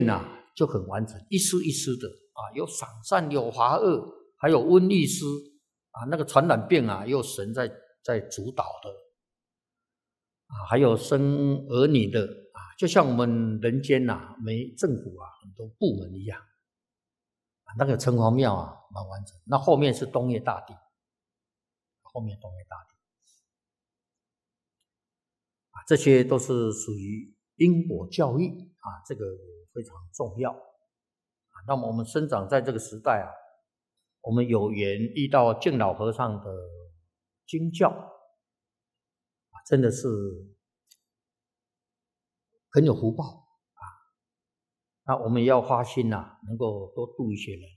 就很完整，一丝一丝的有赏善，有罚恶，还有瘟疫师那个传染病有神在主导的还有生儿女的就像我们人间政府很多部门一样那个城隍庙蛮完整。那后面是东岳大帝，这些都是属于因果教育这个非常重要那么我们生长在这个时代我们有缘遇到净老和尚的经教真的是很有福报那我们也要花心能够多度一些人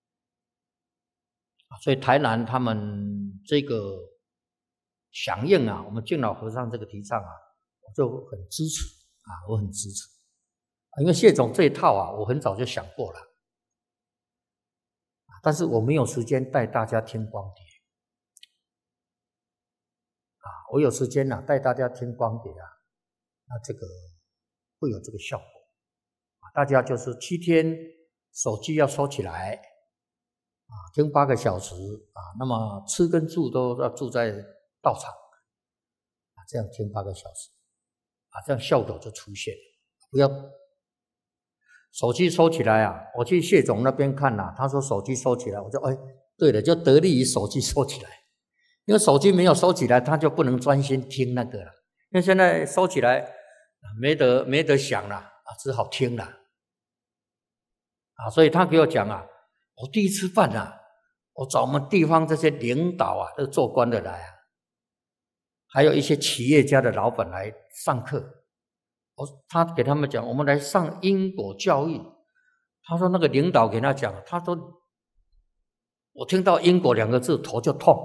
所以台南他们这个响应我们净老和尚这个提倡我就很支持我很支持因为谢总这一套我很早就想过了但是我没有时间带大家听光碟我有时间带大家听光碟那这个会有这个效果大家就是7天手机要收起来听8个小时那么吃跟住都要住在道场这样听8个小时这样效果就出现了。不要手机收起来我去谢总那边看他说手机收起来，我就对了，就得力于手机收起来，因为手机没有收起来他就不能专心听那个了，因为现在收起来没得想了只好听了所以他给我讲我第一次办我找我们地方这些领导都做官的来还有一些企业家的老板来上课他给他们讲我们来上因果教育，他说那个领导给他讲，他说我听到因果2个字头就痛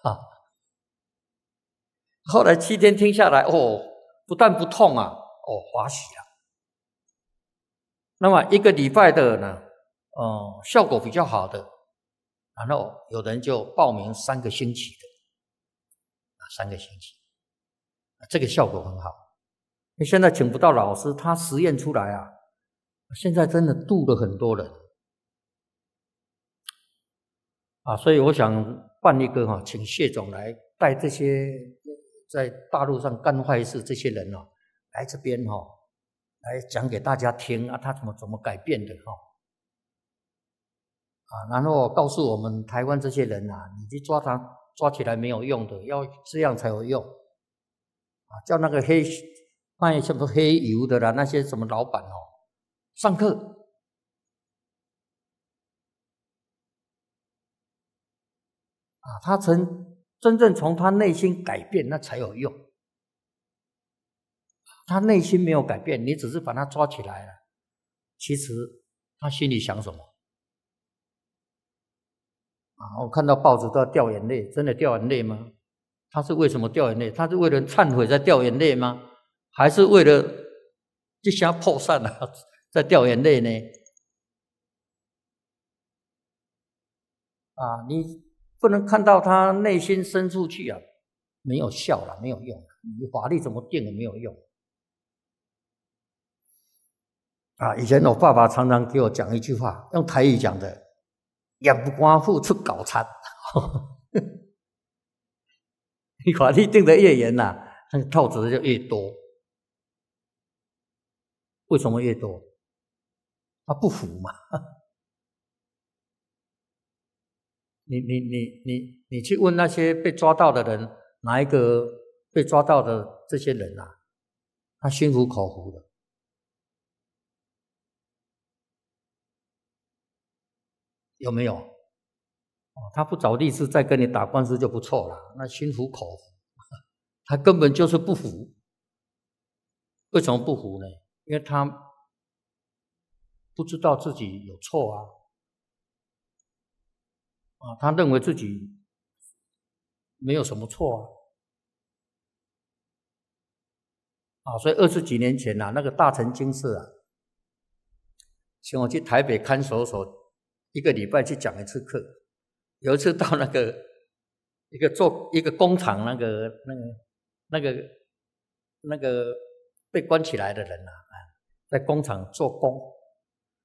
后来7天听下来不但不痛欢喜了。那么1个礼拜的呢效果比较好的，然后有人就报名3个星期的3个星期这个效果很好。现在请不到老师，他实验出来现在真的度了很多人所以我想办一个请谢总来带这些在大陆上干坏事这些人来这边来讲给大家听他怎么改变的然后告诉我们台湾这些人你去抓他抓起来没有用的，要这样才有用叫那个卖什么黑油的啦，那些什么老板上课他真正从他内心改变，那才有用。他内心没有改变，你只是把他抓起来了，其实他心里想什么我看到报纸都要掉眼泪，真的掉眼泪吗？他是为什么掉眼泪？他是为了忏悔在掉眼泪吗？还是为了一下破散在掉眼泪呢？你不能看到他内心深处去没有效了，没有用了，你法律怎么定也没有用以前我爸爸常常给我讲一句话，用台语讲的，也不官付出搞惨你法律定得越严那个套子就越多。为什么越多？他不服嘛你去问那些被抓到的人，哪一个被抓到的这些人他心服口服的有没有？他不找律师再跟你打官司就不错了，那心服口服他根本就是不服。为什么不服呢？因为他不知道自己有错他认为自己没有什么错所以20几年前那个大成精舍请我去台北看守所1个礼拜去讲1次课。有一次到那个一个工厂那个被关起来的人在工厂做工